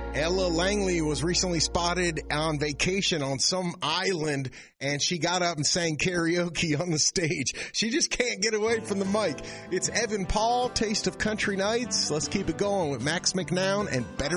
Ella Langley was recently spotted on vacation on some island, and she got up and sang karaoke on the stage. She just can't get away from the mic. It's Evan Paul, Taste of Country Nights. Let's keep it going with Max McNown and Better